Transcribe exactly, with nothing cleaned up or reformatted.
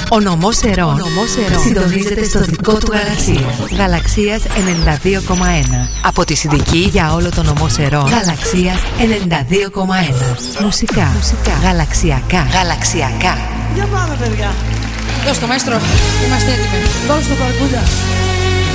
Ο νομός Ερών συντονίζεται στο δικό του Γαλαξίας. Γαλαξίας ενενήντα δύο κόμμα ένα. Από τη Συνδική για όλο το νομό Ερών. Γαλαξίας ενενήντα δύο κόμμα ένα. Μουσικά. Μουσικά. Γαλαξιακά. Γαλαξιακά. Για πάμε, παιδιά. Δώσ' το, μαέστρο. Είμαστε έτοιμοι. Δώσ' το, παρκούντα.